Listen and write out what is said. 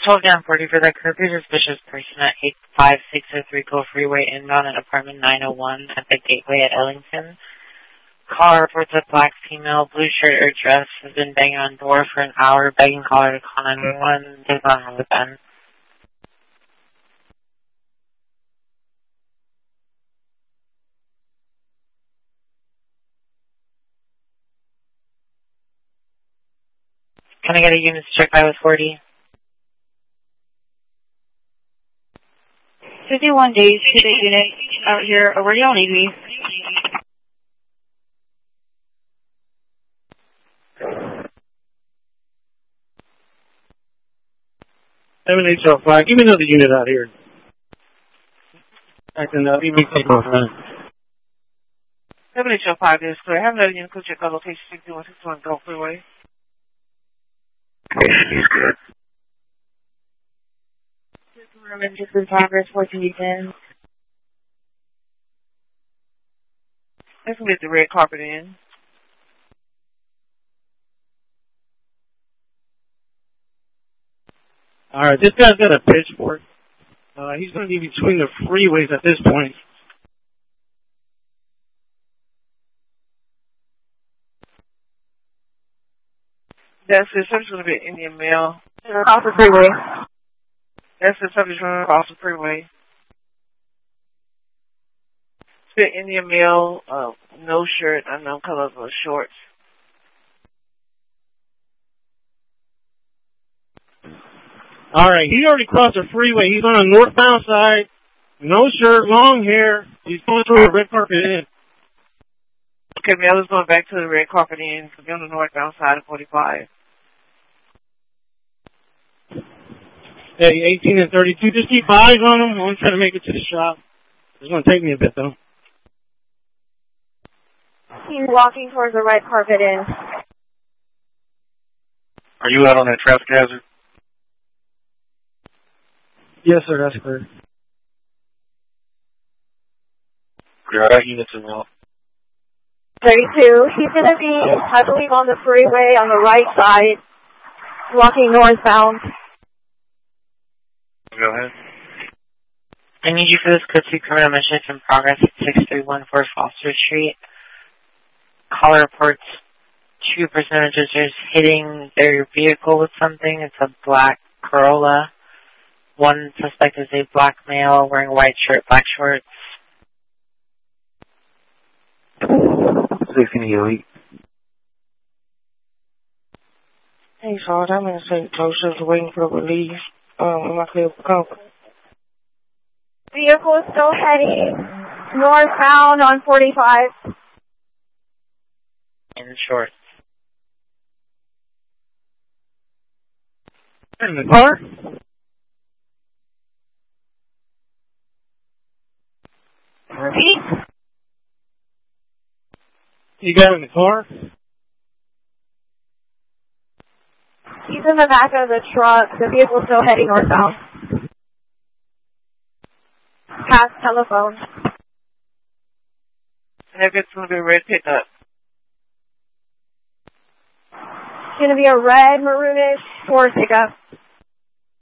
12 down 40 for that curfew suspicious person at 85603 Gulf Freeway inbound at apartment 901 at the gateway at Ellington. Caller reports a black female, blue shirt or dress, has been banging on door for an hour, begging caller to call 911. Does not have a pen. Can I get a unit to check by with 40? 51 days to the unit out here. Where do y'all need me? $785. Give me another unit out here. Acting up. Give me take off, man. 785 is clear. Have another unit go check out location 6161 Gulf Freeway. He's good. This is progress 1410. Let's get the red carpet in. Alright, this guy's got a pitchfork. He's going to be between the freeways at this point. That's the subject going to be Indian Mail. Across the freeway. That's the subject running across the freeway. It's the Indian Mail, no shirt, unknown color of shorts. Alright, he already crossed the freeway. He's on the northbound side. No shirt, long hair. He's going through the red carpet in. Okay, Mail is going back to the red carpet in. So be on the northbound side of 45. Hey, 18 and 32. Just keep eyes on him. I'm trying to make it to the shop. It's going to take me a bit, though. He's walking towards the red carpet in. Are you out on that traffic hazard? Yes, sir, that's correct. Clear out units as well. 32. He's going to be, I believe, on the freeway on the right side, walking northbound. Go ahead. I need you for this code 2 criminal mischief in progress at 6314 Foster Street. Caller reports 2 personages hitting their vehicle with something. It's a black Corolla. One suspect is a black male wearing a white shirt, black shorts. 1688. Hey, Sarge, I'm in St. Joseph's waiting for relief. Am I clear for company? Vehicle is still heading northbound on 45. In shorts. In the car? Repeat? You got in the car? He's in the back of the truck. The vehicle's still heading northbound. Past telephone. And if it's going to be a red pickup. It's going to be a red, maroonish Ford pickup.